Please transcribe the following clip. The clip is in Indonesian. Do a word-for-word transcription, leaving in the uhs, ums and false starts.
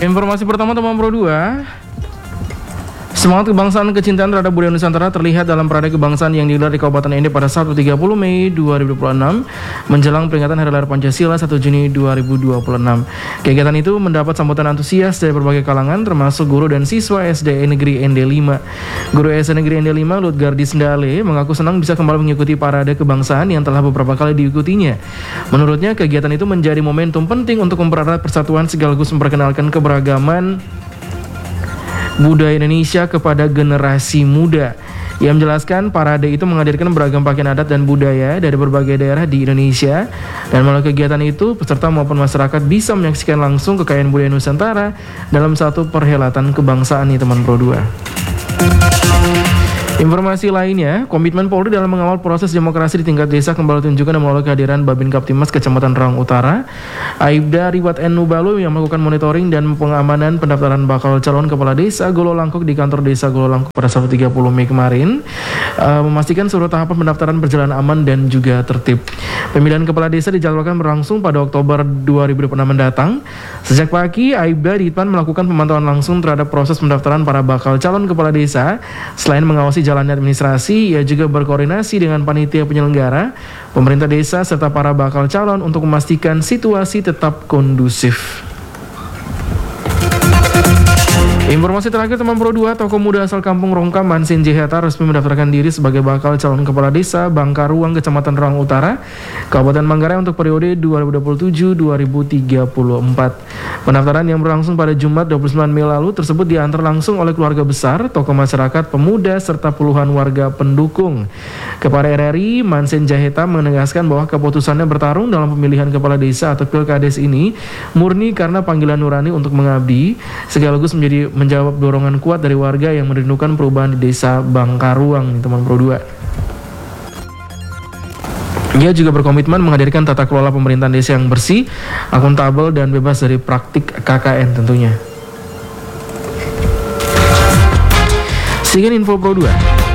Informasi pertama teman Pro dua. Semangat kebangsaan kecintaan terhadap budaya Nusantara terlihat dalam parade kebangsaan yang digelar di Kabupaten Ende pada Sabtu tiga puluh Mei dua ribu dua puluh enam menjelang peringatan Hari Lahir Pancasila satu Juni dua ribu dua puluh enam. Kegiatan itu mendapat sambutan antusias dari berbagai kalangan termasuk guru dan siswa S D N Negeri Ende lima. Guru S D Negeri Ende lima Lutgardi Sendale mengaku senang bisa kembali mengikuti parade kebangsaan yang telah beberapa kali diikutinya. Menurutnya kegiatan itu menjadi momentum penting untuk mempererat persatuan sekaligus memperkenalkan keberagaman budaya Indonesia kepada generasi muda. Ia menjelaskan parade itu menghadirkan beragam pakaian adat dan budaya dari berbagai daerah di Indonesia, dan melalui kegiatan itu peserta maupun masyarakat bisa menyaksikan langsung kekayaan budaya Nusantara dalam satu perhelatan kebangsaan nih teman Pro dua. Informasi lainnya, komitmen Polri dalam mengawal proses demokrasi di tingkat desa kembali ditunjukkan melalui kehadiran Babin Kaptimas Kecamatan Rang Utara, Aibda Riwat N. Nubalu yang melakukan monitoring dan pengamanan pendaftaran bakal calon kepala desa Golo Langkuk di kantor desa Golo Langkuk pada Sabtu tiga puluh Mei kemarin, uh, memastikan seluruh tahapan pendaftaran berjalan aman dan juga tertib. Pemilihan kepala desa dijadwalkan berlangsung pada Oktober dua ribu dua puluh enam mendatang. Sejak pagi, Aibda Ditpan melakukan pemantauan langsung terhadap proses pendaftaran para bakal calon kepala desa. Selain mengawasi jalannya administrasi, ia juga berkoordinasi dengan panitia penyelenggara, pemerintah desa, serta para bakal calon untuk memastikan situasi tetap kondusif. Informasi terakhir teman Pro dua, tokoh muda asal kampung Rongka Mansin Jeheta resmi mendaftarkan diri sebagai bakal calon kepala desa Bangkaruang Kecamatan Rang Utara, Kabupaten Manggarai untuk periode dua ribu dua puluh tujuh sampai dua ribu tiga puluh empat. Pendaftaran yang berlangsung pada Jumat dua puluh sembilan Mei lalu tersebut diantar langsung oleh keluarga besar, tokoh masyarakat, pemuda, serta puluhan warga pendukung. Kepada R R I, Mansin Jeheta menegaskan bahwa keputusannya bertarung dalam pemilihan kepala desa atau Pilkades ini murni karena panggilan nurani untuk mengabdi, sekaligus menjadi menjawab dorongan kuat dari warga yang merindukan perubahan di desa Bangkaruang, teman Pro dua. Ia juga berkomitmen menghadirkan tata kelola pemerintahan desa yang bersih, akuntabel, dan bebas dari praktik K K N tentunya. Sekian info Pro dua.